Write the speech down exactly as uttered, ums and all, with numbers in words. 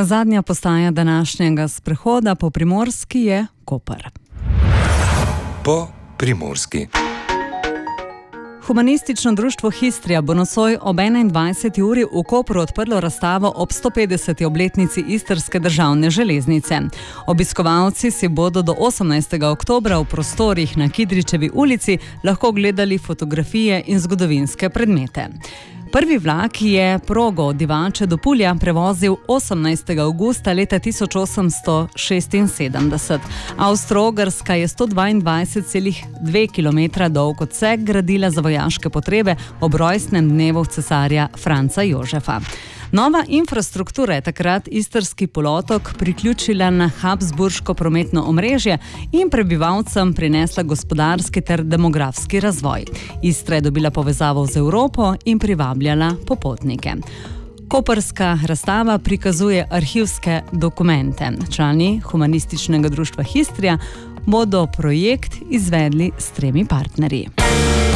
Zadnja postaja današnjega sprehoda po Primorski je Koper. Po Primorski. Humanistično društvo Histrija bo nocoj ob enaindvajseti uri v Kopru odprlo razstavo ob stopetdeseti obletnici Istrske državne železnice. Obiskovalci si bodo do osemnajstega oktobra v prostorih na Kidričevi ulici lahko gledali fotografije in zgodovinske predmete. Prvi vlak je progo od Divače do Pulja prevozil osemnajstega avgusta leta tisoč osemsto šestinsedemdeset. Avstro-Ogrska je sto dvaindvajset celih dve kilometra dolg odsek gradila za vojaške potrebe ob rojstnem dnevu cesarja Franca Jožefa. Nova infrastruktura je takrat istrski polotok priključila na habsburško prometno omrežje in prebivalcem prinesla gospodarski ter demografski razvoj. Istra je dobila povezavo z Evropo in privabljala popotnike. Koprska razstava prikazuje arhivske dokumente. Člani humanističnega društva Histrija bodo projekt izvedli s tremi partnerji.